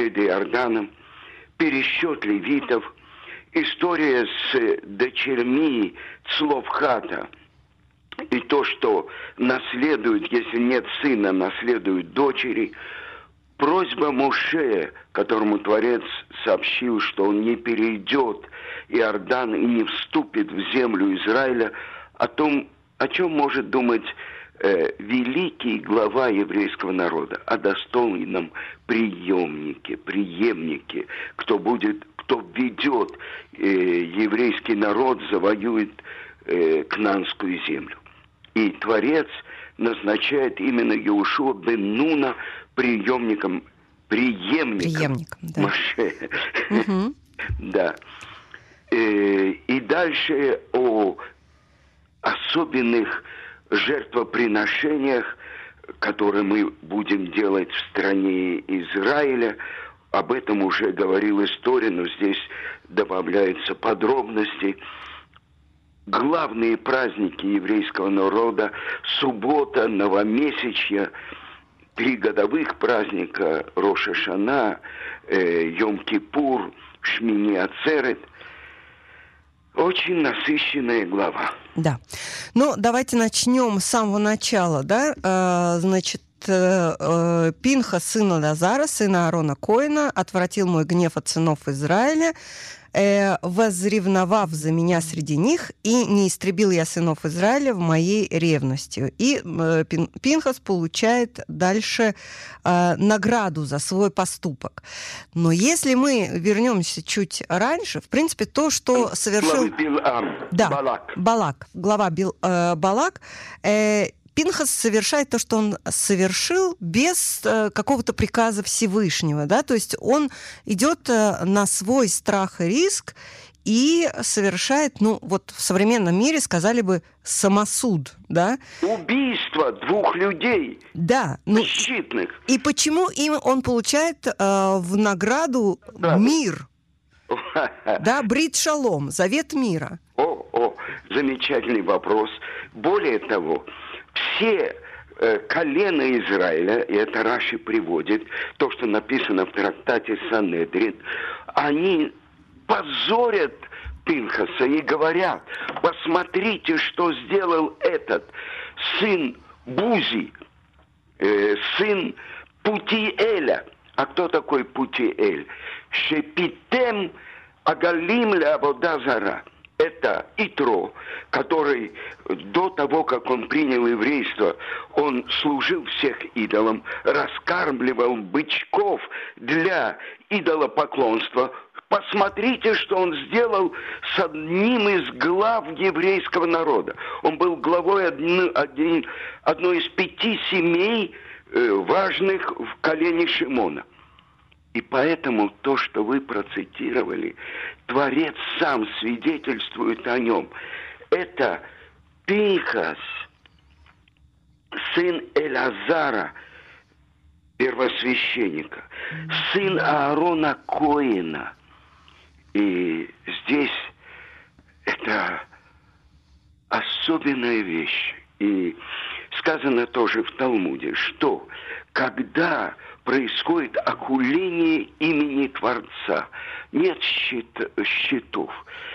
перед Иорданом, пересчет левитов, история с дочерьми Цлофхада и то, что наследуют, если нет сына, наследуют дочери. Просьба Моше, которому Творец сообщил, что он не перейдет Иордан и не вступит в землю Израиля, о чем может думать великий глава еврейского народа, о достойном преемнике, кто введет еврейский народ, завоюет Кнаанскую землю. И Творец назначает именно Иошуа бен Нуна преемником да. Моше. Угу. Да. И дальше о особенных жертвоприношениях, которые мы будем делать в стране Израиля. Об этом уже говорил история, но здесь добавляются подробности. Главные праздники еврейского народа, суббота, новомесячье, 3 годовых праздника, Рош ха-Шана, Йом-Кипур, Шмини Ацерет. Очень насыщенная глава. Да. Ну, давайте начнем с самого начала, да? Значит, Пинхас, сын Элазара, сына Аарона Коэна, отвратил мой гнев от сынов Израиля, возревновав за меня среди них, и не истребил я сынов Израиля в моей ревностью. И Пинхас получает дальше награду за свой поступок. Но если мы вернемся чуть раньше, в принципе, то, что совершил... Да, Балак, глава Балак, Пинхас совершает то, что он совершил без какого-то приказа Всевышнего, да, то есть он идет на свой страх и риск и совершает, ну, вот в современном мире сказали бы самосуд, да. Убийство 2 людей. Да. Защитных. И почему им он получает в награду мир? Да, Брит Шалом, завет мира. Замечательный вопрос. Более того, все колена Израиля, и это Раши приводит, то, что написано в трактате Санедрин, они позорят Пинхаса и говорят: посмотрите, что сделал этот сын Бузи, сын Путиэля. А кто такой Путиэль? Шепитем агалим ля авода зара. Это Итро, который до того, как он принял еврейство, он служил всех идолам, раскармливал бычков для идолопоклонства. Посмотрите, что он сделал с одним из глав еврейского народа. Он был главой одной из 5 семей, важных в колене Шимона. И поэтому то, что вы процитировали, Творец сам свидетельствует о нем. Это Пинхас, сын Элазара, первосвященника, сын Аарона Коэна. И здесь это особенная вещь. И сказано тоже в Талмуде, что когда происходит окуление имени Творца, нет счетов.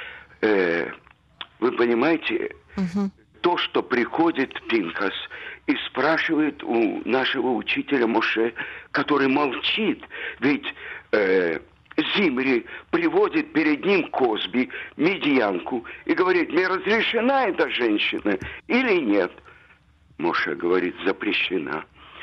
Вы понимаете, то, что приходит Пинхас и спрашивает у нашего учителя Моше, который молчит, ведь Зимри приводит перед ним Козби, медьянку, и говорит: мне разрешена эта женщина или нет? Моше говорит: запрещена.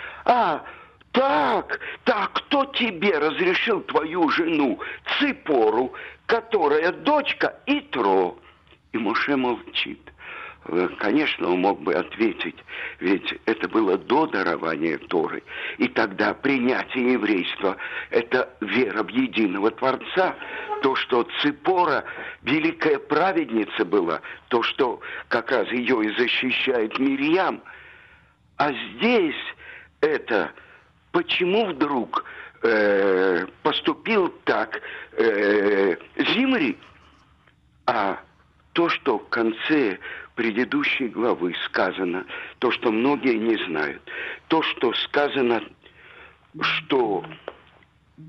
Так, кто тебе разрешил твою жену Ципору, которая дочка Итро? И Моше молчит. Конечно, он мог бы ответить, ведь это было до дарования Торы. И тогда принятие еврейства – это вера в единого Творца. То, что Ципора великая праведница была, то, что как раз ее и защищает Мирьям. А здесь это... Почему вдруг поступил так Зимри? А то, что в конце предыдущей главы сказано, то, что многие не знают, то, что сказано, что